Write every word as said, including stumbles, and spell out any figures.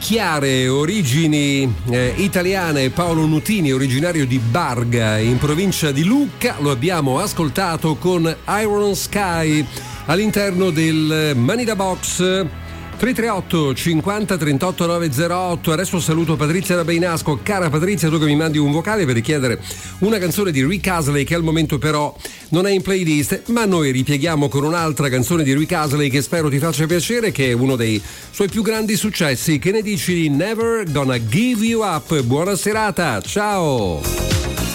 chiare origini eh, italiane, Paolo Nutini, originario di Barga in provincia di Lucca, lo abbiamo ascoltato con Iron Sky all'interno del Manida Box. tre tre otto cinquanta trentotto novecentotto. Adesso saluto Patrizia da Beinasco. Cara Patrizia, tu che mi mandi un vocale per richiedere una canzone di Rick Astley che al momento però non è in playlist, ma noi ripieghiamo con un'altra canzone di Rick Astley che spero ti faccia piacere, che è uno dei suoi più grandi successi. Che ne dici di Never Gonna Give You Up? Buona serata, ciao!